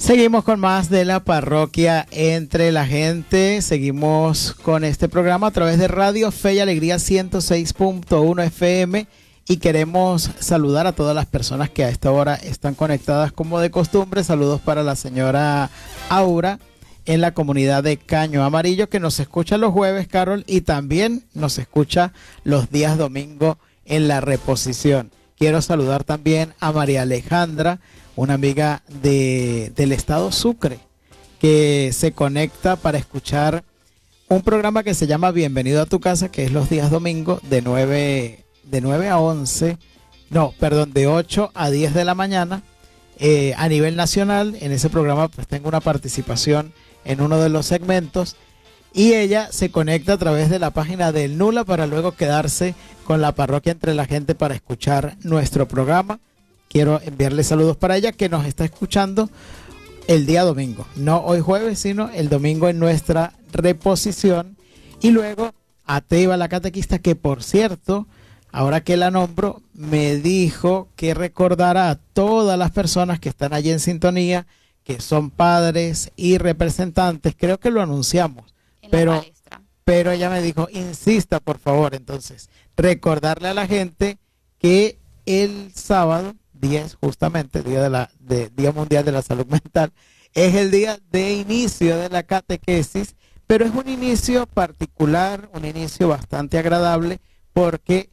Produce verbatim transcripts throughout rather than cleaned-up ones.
Seguimos con más de la parroquia entre la gente. Seguimos con este programa a través de Radio Fe y Alegría ciento seis punto uno F M y queremos saludar a todas las personas que a esta hora están conectadas como de costumbre. Saludos para la señora Aura en la comunidad de Caño Amarillo, que nos escucha los jueves, Carol, y también nos escucha los días domingo en la reposición. Quiero saludar también a María Alejandra, una amiga de, del estado Sucre, que se conecta para escuchar un programa que se llama Bienvenido a tu casa, que es los días domingo de nueve, de nueve a once, no, perdón, de ocho a diez de la mañana, eh, a nivel nacional. En ese programa pues tengo una participación en uno de los segmentos y ella se conecta a través de la página del Nula para luego quedarse con la parroquia entre la gente para escuchar nuestro programa. Quiero enviarle saludos para ella, que nos está escuchando el día domingo, no hoy jueves, sino el domingo en nuestra reposición. Y luego a Teiva, la catequista, que por cierto, ahora que la nombro, me dijo que recordara a todas las personas que están allí en sintonía, que son padres y representantes. Creo que lo anunciamos, pero, pero ella me dijo, insista por favor. Entonces, recordarle a la gente que el sábado diez, justamente, día, de la, de, día Mundial de la Salud Mental, es el día de inicio de la catequesis, pero es un inicio particular, un inicio bastante agradable, porque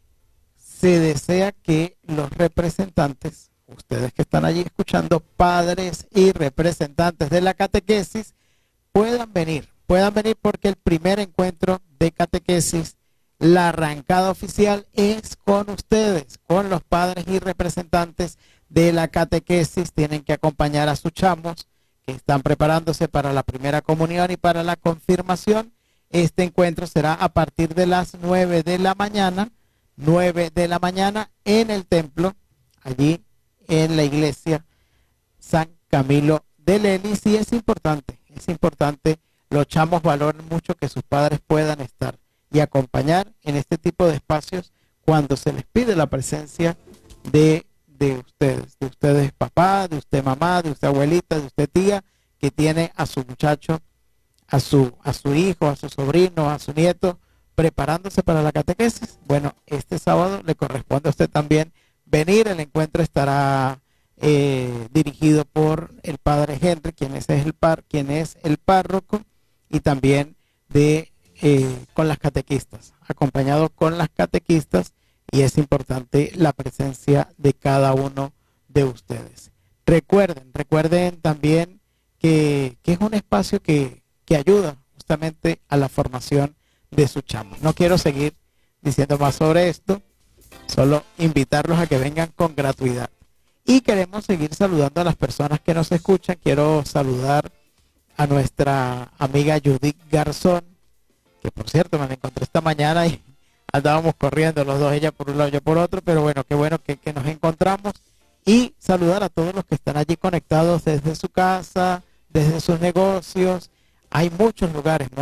se desea que los representantes, ustedes que están allí escuchando, padres y representantes de la catequesis, puedan venir, puedan venir porque el primer encuentro de catequesis, la arrancada oficial es con ustedes, con los padres y representantes de la catequesis. Tienen que acompañar a sus chamos que están preparándose para la primera comunión y para la confirmación. Este encuentro será a partir de las nueve de la mañana, nueve de la mañana en el templo, allí en la iglesia San Camilo de Lelis. Y es importante, es importante, los chamos valoran mucho que sus padres puedan estar y acompañar en este tipo de espacios cuando se les pide la presencia de, de ustedes, de ustedes papá, de usted mamá, de usted abuelita, de usted tía, que tiene a su muchacho, a su, a su hijo, a su sobrino, a su nieto, preparándose para la catequesis. Bueno, este sábado le corresponde a usted también venir. El encuentro estará eh, dirigido por el padre Henry, quien es el, par, quien es el párroco, y también de Eh, con las catequistas, acompañado con las catequistas, y es importante la presencia de cada uno de ustedes. Recuerden, recuerden también que, que es un espacio que, que ayuda justamente a la formación de su chamo. No quiero seguir diciendo más sobre esto, solo invitarlos a que vengan con gratuidad. Y queremos seguir saludando a las personas que nos escuchan. Quiero saludar a nuestra amiga Judith Garzón, que por cierto me la encontré esta mañana y andábamos corriendo los dos, ella por un lado, yo por otro, pero bueno, qué bueno que, que nos encontramos. Y saludar a todos los que están allí conectados desde su casa, desde sus negocios. Hay muchos lugares, ¿no?,